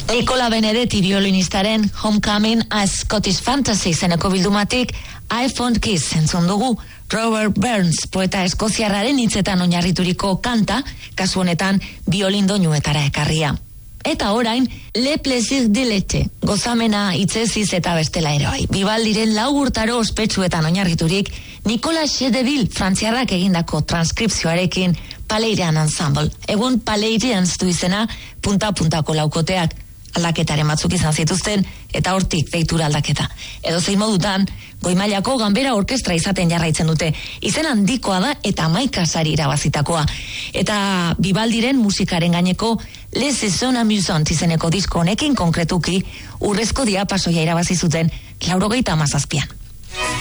Nicola Benedetti violinistaren Homecoming a Scottish Fantasy zeneko bildumatik I Found Kiss entzun dugu. Robert Burns poeta eskoziarraren hitzetan oinarrituriko kanta, kasu honetan violin doinuetara ekarria. Eta orain, Le Plaisir de l'Eté, gozamena hitzeziz eta bestela ere bai. Vivaldiren 4 urtaro ospetsuetan oinarriturik, Nicolas Chedeville frantziarrak egindako transkripzioarekin Paleirian Ensemble. Egun Paleirians du izena punta-puntako laukoteak. Aldaketaren batzuk izan zituzten, eta hortik deitura aldaketa. Edozein modutan, goi-mailako ganbera orkestra izaten jarraitzen dute. Izen handikoa da eta 11 sari irabazitakoa. Eta Vivaldiren musikaren gaineko Les Saisons Amusantes izeneko disko honekin konkretuki urrezko diapasoia irabazi zuten 97an.